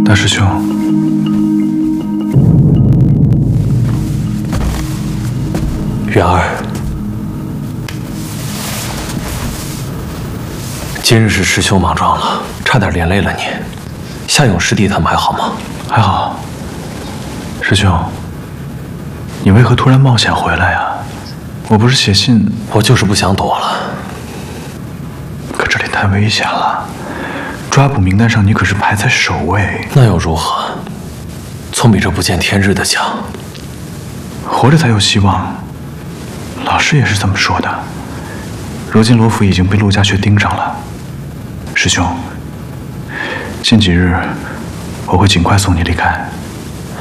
大师兄， 元儿，今日是师兄莽撞了，差点连累了你。夏勇师弟他们还好吗？ 还好。师兄，你为何突然冒险回来呀？我不是写信， 我就是不想躲了。 可这里太危险了，抓捕名单上你可是排在首位。 那又如何？总比这不见天日的强。 活着才有希望，老师也是这么说的。如今罗府已经被陆家雀盯上了，师兄，近几日我会尽快送你离开。